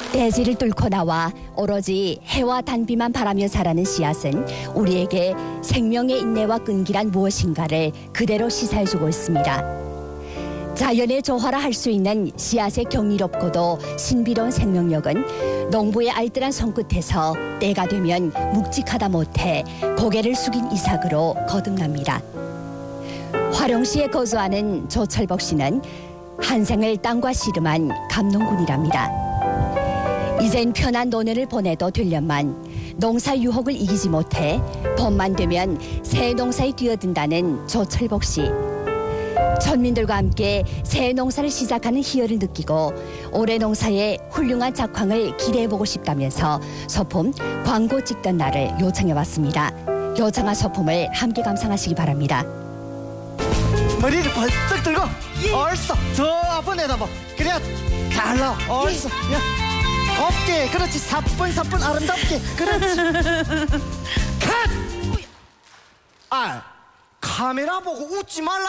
대지를 뚫고 나와 오로지 해와 단비만 바라며 자라는 씨앗은 우리에게 생명의 인내와 끈기란 무엇인가를 그대로 시사해주고 있습니다. 자연의 조화라 할 수 있는 씨앗의 경이롭고도 신비로운 생명력은 농부의 알뜰한 손끝에서 때가 되면 묵직하다 못해 고개를 숙인 이삭으로 거듭납니다. 화룡시에 거주하는 조철복 씨는 한 생을 땅과 씨름한 감농군이랍니다. 이젠 편한 노년을 보내도 되련만 농사 유혹을 이기지 못해 봄만 되면 새 농사에 뛰어든다는 조철복 씨. 천민들과 함께 새 농사를 시작하는 희열을 느끼고 올해 농사의 훌륭한 작황을 기대해보고 싶다면서 소품 광고 찍던 날을 요청해왔습니다. 요청한 소품을 함께 감상하시기 바랍니다. 머리를 벌떡 들고 얼싸 저 앞에 내다봐. 그래야 잘 나와. 얼싸 야 곱게 그렇지. 사뿐사뿐 아름답게 그렇지. 컷! 아 카메라 보고 웃지 말라.